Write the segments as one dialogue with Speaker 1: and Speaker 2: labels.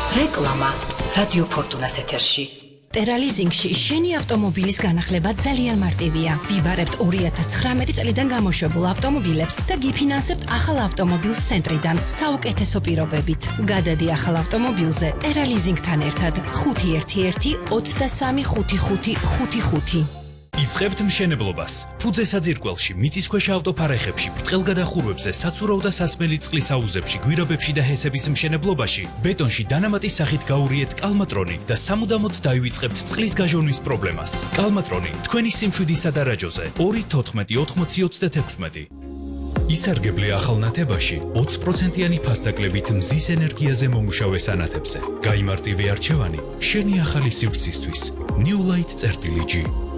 Speaker 1: რეკლამა რადიო ფორტუნას ეთერში.
Speaker 2: ტერალიზინგში შენი ავტომობილის განახლება ძალიან მარტივია. ვიბარებთ 2019 წლიდან გამოშვებულ ავტომობილებს და გიფინანსებთ ახალ ავტომობილს ცენტრიდან საუკეთესო პირობებით. გადადი ახალ ავტომობილზე ტერალიზინგთან ერთად 511 23 55 55.
Speaker 3: იწყებთ მშენებლობას. ფუძე საძირკველში, მიწისქვეშა ავტოფარეხებში, ბრტყელგადახურვებზე, საცურავ და სასმელი წყლის აუზებში, გვირაბებში და ჰესების მშენებლობაში, ბეტონში დანამატის სახით გაურიეთ კალმატრონი და სამუდამოდ დაივიწყებთ წყლის გაჟონვის პრობლემას. კალმატრონი თქვენი სიმშვიდისა და რაჯოზე 2-14-80-36. ისარგებლე ახალ ნათებაში 20%-იანი ფასდაკლებით მზის ენერგიაზე მომუშავე სანათებზე. გაიმარტივე არჩევანი შენი ახალი სივრცისთვის. New Light-G.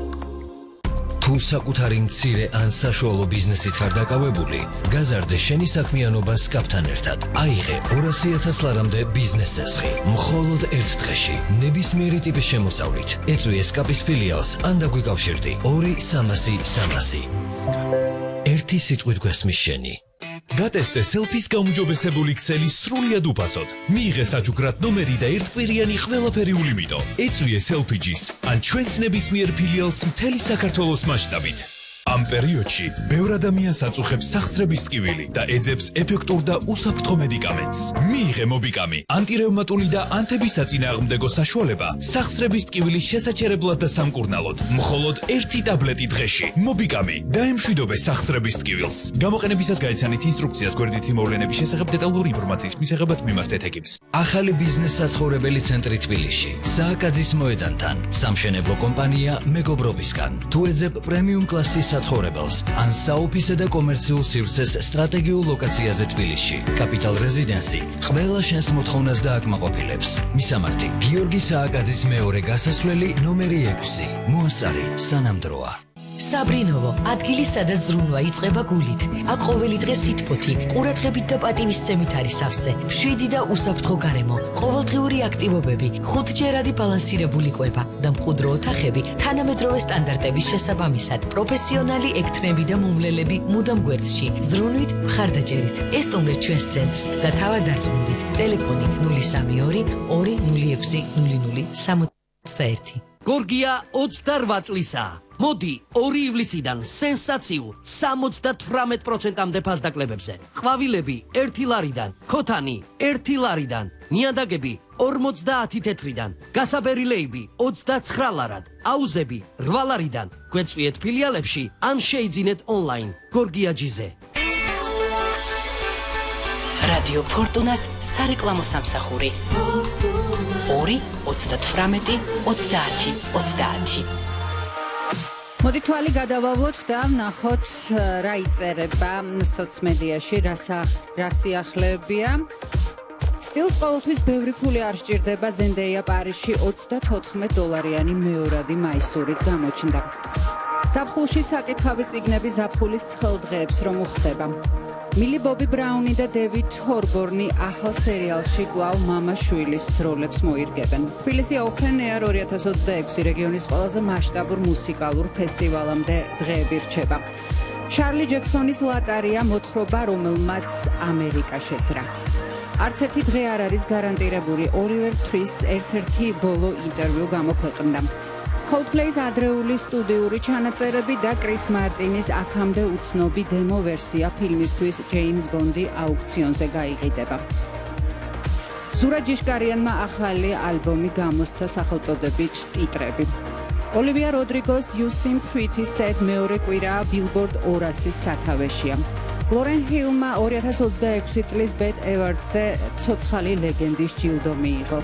Speaker 4: თუ საკუთარი მცირე ან საშუალო ბიზნესით ხარ დაკავებული, გაზარდე შენი საქმიანობა SCAP-თან ერთად. აიღე 200,000 ლარამდე ბიზნეს წესხი, მხოლოდ ერთ დღეში, ნებისმიერი ტიპის შემოსავლით. ეწვი SCAP-ის ფილიალს ან დაგვიკავშირდი 2-300-300. ერთი სიტყვით გვესმის შენი.
Speaker 3: გატესტე selfie-ს გაუმჯობესებული ქსელი სრულიად უფასოდ. მიიღე საჩუქრად ნომერი და ერთკვირიანი ყველაფერი ულიმიტო. ეწვიე selfie-ს ან ჩვენს ნებისმიერ ფილიალს მთელი საქართველოს მასშტაბით. ამ პერიოდში ბევრ ადამიანს აწუხებს სახსრების ტკივილი და ეძებს ეფექტურ და უსაფრთხო მედიკამენტს. მიიღე მობიკამი, ანტირევმატული და ანთებისაწინააღმდეგო საშუალება სახსრების ტკივილის შესაჩერებლად და სამკურნალოდ. მხოლოდ ერთი ტაბლეტი დღეში. მობიკამი დაემშვიდობე სახსრების ტკივილს. გამოყენებისას გაიცანით ინსტრუქციას გვერდითი მოვლენების შესახებ დეტალური ინფორმაციის მისაღებად მიმართეთ ეკიპს.
Speaker 4: ახალი ბიზნეს საცხოვრებელი ცენტრი თბილისში, სააკაძის მოედანთან, სამშენებლო კომპანია მეგობრობისგან. თუ ეძებ პრემიუმ კლასის საცხოვრებელს ან საოფისე და კომერციულ სივრცეს სტრატეგიულ ლოკაციაზე თბილისში. კაპიტალ რეზიდენსი ყველა შენს მოთხოვნას დააკმაყოფილებს. მისამართი გიორგი სააკაძის მეორე გასასვლელი ნომერი 6. მოასწარი სანამდროა.
Speaker 1: საბრინოვო, ადგილი სადაც ზრუნვა იწყება გულით. აქ ყოველი დღე სითბოთი, ყურადღებით და პატივისცემით არის სავსე. მშვიდი და უსაფრთხო გარემო, ყოველდღიური აქტივობები, 5ჯერადი ბალანსირებული კვება და მყუდრო ოთახები თანამედროვე სტანდარტების შესაბამისად. პროფესიონალი ექთნები და მომლელები მუდამ გვერდში. ზრუნვით, მხარდაჭერით. ესტუმრეთ ჩვენს ცენტრს და თავად დარწმუნდით. ტელეფონი 032 206 0061.
Speaker 5: გორგია 28 წლისაა. მოდი 2 ივლისიდან სენსაციულ 78%-მდე ფასდაკლებებზე. ყვავილები 1 ლარიდან, ქოთანი 1 ლარიდან, ნიადაგები 50 თეთრიდან, გასაბერილეები 29 ლარად, აუზები 8 ლარიდან. გვეწვიეთ ფილიალებში ან შეიძინეთ ონლაინ. გორგია ჯიზე.
Speaker 1: რადიო ფორტუნას სარეკლამო სამსახური 2-38-30-30.
Speaker 6: მოდი თვალი გადავავლოთ და ვნახოთ რა იწერება სოციმედიაში, რა სიახლეებია. სტილს ყოველთვის ბევრი ფული არ სჭირდება. ზენდეია პარიზში $34 მეორადი მაისურით გამოჩნდა. ზაფხულში საკითხავი წიგნები ზაფხულის ცხელდღეებს რომ უხდება. მილი ბობი ბრაუნი და დევიდ ჰორბორნი ახალ სერიალში კვლავ მამა-შვილის როლებს მოირგებენ. თბილისი Open Air 2026 რეგიონის ყველაზე მასშტაბურ მუსიკალურ ფესტივალამდე დღეები რჩება. შარლი ჯექსონის ლატარია მოთხრობა, რომელმაც ამერიკა შეძრა. არც ერთი დღე არ არის გარანტირებული. ოლივერ თვის ერთ-ერთი ბოლო ინტერვიუ გამოქვეყნდა. Coldplay's ადრეული სტუდიური ჩანაწერები და კრის მარტინის აქამდე უცნობი დემო ვერსია ფილმისთვის ჯეიმს ბონდი აუქციონზე გაიყიდება. ზურა ჯიშკარიანმა ახალი ალბომი გამოსცა სახელწოდებით ტიტრები. ოლივია როდრიგოს You Seem Pretty Sad მეორე კვირა Billboard 200-ის სათავეშია. ლორენ ჰილმა 2026 წლის Bet Awards-ზე ცოცხალი ლეგენდის ჯილდო მიიღო.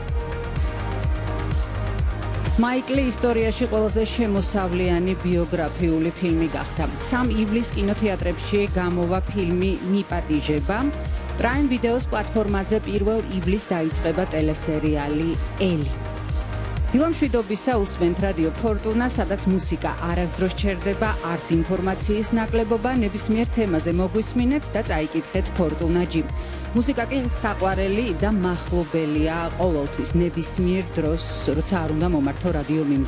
Speaker 6: მაიკლი ისტორიაში ყველაზე შემოსავლიანი ბიოგრაფიული ფილმი გახდა. 3 ივლისს კინოთეატრებში გამოვა ფილმი მიპატიჟება. Prime Videos პლატფორმაზე 1 ივლისს დაიწყება ტელესერიალი ელი. დილამშვიდობისა უსმენთ რადიო ფორტუნა, სადაც მუსიკა არასდროს ჩერდება, არც ინფორმაციის ნაკლებობა, ნებისმიერ თემაზე მოგვისმინეთ და წაიკითხეთ ფორტუნა-ჯი. მუსიკა კი საყვარელი და მახლობელია ყოველთვის, ნებისმიერ დროს, როცა არ უნდა მომართო რადიო